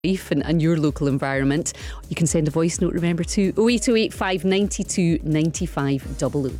life and your local environment. You can send a voice note, remember, to 0808 592 9500.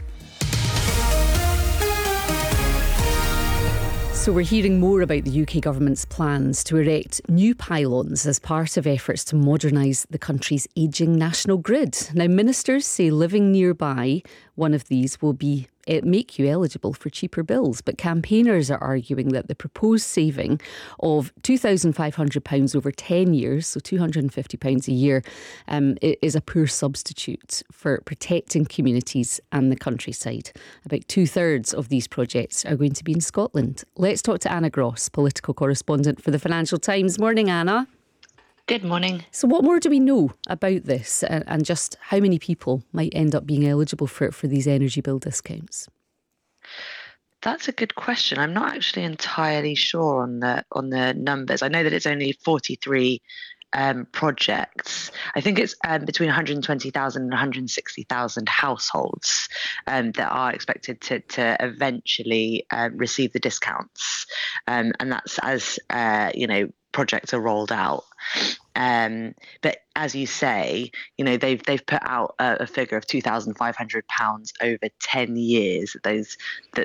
So we're hearing more about the UK government's plans to erect new pylons as part of efforts to modernise the country's ageing national grid. Now, ministers say living nearby one of these will make you eligible for cheaper bills, but campaigners are arguing that the proposed saving of £2,500 over 10 years, so £250 a year, is a poor substitute for protecting communities and the countryside. About 2/3 of these projects are going to be in Scotland. Let's talk to Anna Gross, political correspondent for the Financial Times. Morning, Anna. Good morning. So what more do we know about this and just how many people might end up being eligible for these energy bill discounts? That's a good question. I'm not actually entirely sure on the numbers. I know that it's only 43 projects. I think it's between 120,000 and 160,000 households that are expected to eventually receive the discounts, and that's as projects are rolled out. But as you say, they've put out a figure of £2,500 over 10 years. Those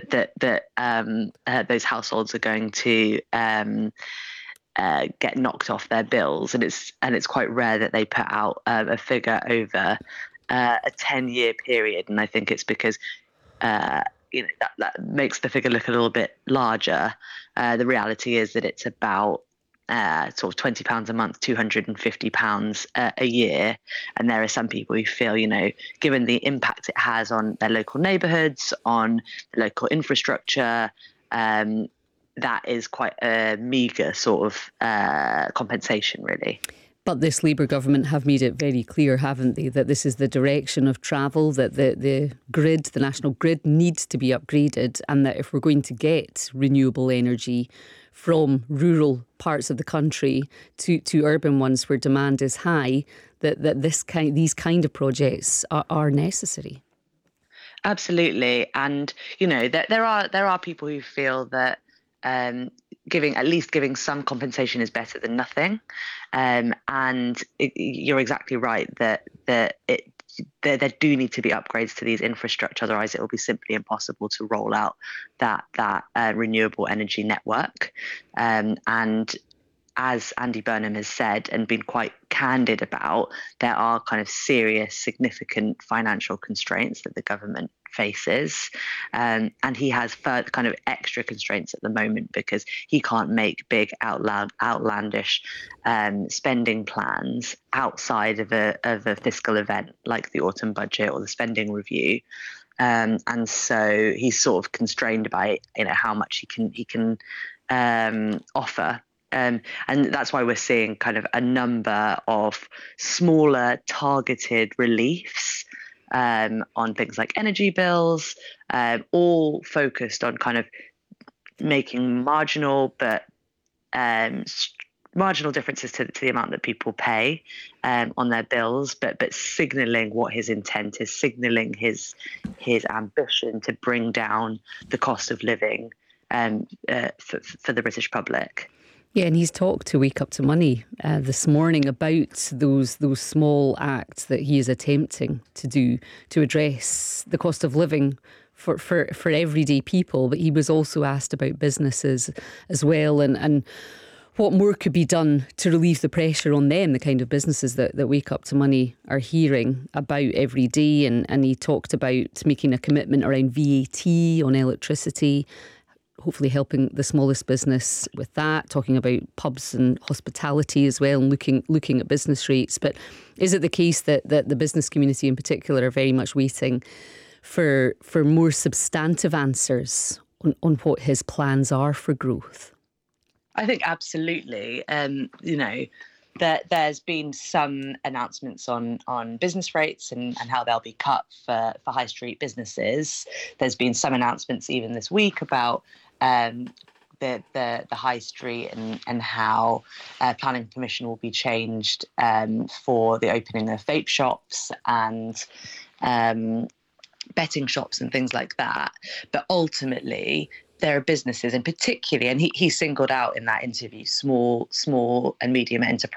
households are going to get knocked off their bills, and it's quite rare that they put out a figure over a 10-year period. And I think it's because that makes the figure look a little bit larger. The reality is that it's about sort of £20 a month, £250 a year. And there are some people who feel, given the impact it has on their local neighbourhoods, on the local infrastructure, that is quite a meagre sort of compensation, really. But this Labour government have made it very clear, haven't they, that this is the direction of travel, that the national grid needs to be upgraded, and that if we're going to get renewable energy from rural parts of the country to urban ones where demand is high, that these kind of projects are necessary. Absolutely. And, there are people who feel that giving some compensation is better than nothing. And you're exactly right that there do need to be upgrades to these infrastructure, otherwise it will be simply impossible to roll out that renewable energy network. And as Andy Burnham has said and been quite candid about, there are kind of serious, significant financial constraints that the government faces. And he has further kind of extra constraints at the moment because he can't make big outlandish spending plans outside of a fiscal event like the autumn budget or the spending review. And so he's sort of constrained by how much he can offer. And that's why we're seeing kind of a number of smaller targeted reliefs on things like energy bills, all focused on kind of making marginal differences to the amount that people pay on their bills, but signalling what his intent is, signalling his ambition to bring down the cost of living for the British public. Yeah, and he's talked to Wake Up to Money this morning about those small acts that he is attempting to do to address the cost of living for everyday people. But he was also asked about businesses as well and what more could be done to relieve the pressure on them, the kind of businesses that Wake Up to Money are hearing about every day. And he talked about making a commitment around VAT on electricity, hopefully helping the smallest business with that, talking about pubs and hospitality as well, and looking at business rates. But is it the case that the business community in particular are very much waiting for more substantive answers on what his plans are for growth? I think absolutely. There's been some announcements on business rates and how they'll be cut for high street businesses. There's been some announcements even this week about the high street and how planning permission will be changed for the opening of vape shops and betting shops and things like that. But ultimately, there are businesses, and particularly, and he singled out in that interview, small and medium enterprise